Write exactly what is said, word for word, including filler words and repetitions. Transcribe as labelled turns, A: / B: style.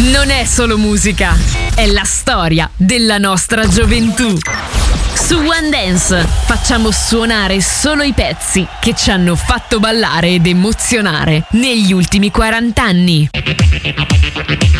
A: non è solo musica, è la storia della nostra gioventù. Su One Dance facciamo suonare solo i pezzi che ci hanno fatto ballare ed emozionare negli ultimi quaranta anni.